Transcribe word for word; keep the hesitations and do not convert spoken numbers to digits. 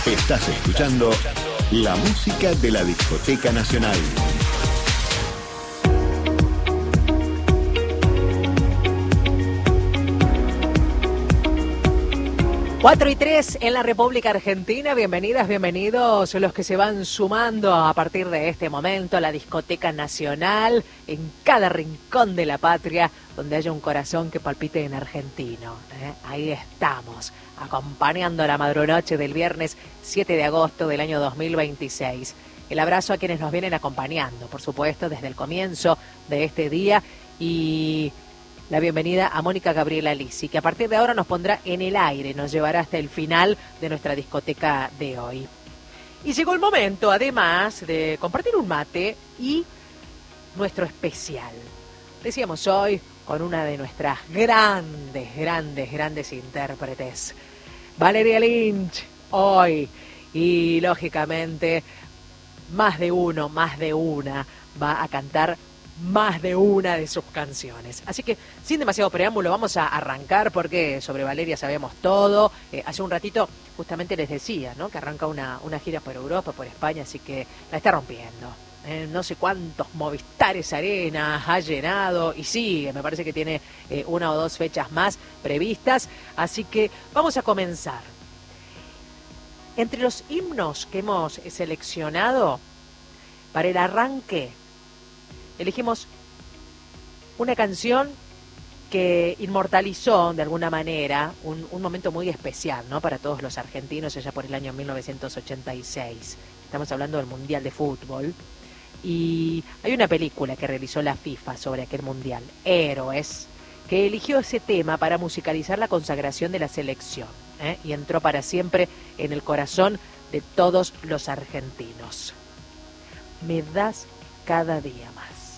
Estás escuchando la música de la Discoteca Nacional. cuatro y tres en la República Argentina. Bienvenidas, bienvenidos los que se van sumando a partir de este momento a la Discoteca Nacional, en cada rincón de la patria donde haya un corazón que palpite en argentino. ¿eh? Ahí estamos, acompañando la madrunoche del viernes siete de agosto del año dos mil veintiséis. El abrazo a quienes nos vienen acompañando, por supuesto, desde el comienzo de este día, y la bienvenida a Mónica Gabriela Lisi, que a partir de ahora nos pondrá en el aire, nos llevará hasta el final de nuestra discoteca de hoy. Y llegó el momento, además, de compartir un mate y nuestro especial. Decíamos hoy con una de nuestras grandes, grandes, grandes intérpretes, Valeria Lynch, hoy. Y, lógicamente, más de uno, más de una va a cantar más de una de sus canciones. Así que, sin demasiado preámbulo, vamos a arrancar, porque sobre Valeria sabemos todo. Eh, hace un ratito justamente les decía, ¿no?, que arranca una, una gira por Europa, por España, así que la está rompiendo. Eh, no sé cuántos Movistares Arena ha llenado y sigue, me parece que tiene eh, una o dos fechas más previstas. Así que vamos a comenzar. Entre los himnos que hemos seleccionado para el arranque, elegimos una canción que inmortalizó de alguna manera un, un momento muy especial, ¿no?, para todos los argentinos allá por el año mil novecientos ochenta y seis. Estamos hablando del Mundial de Fútbol. Y hay una película que realizó la FIFA sobre aquel Mundial, Héroes, que eligió ese tema para musicalizar la consagración de la selección, ¿eh? y entró para siempre en el corazón de todos los argentinos. Me das cada día más.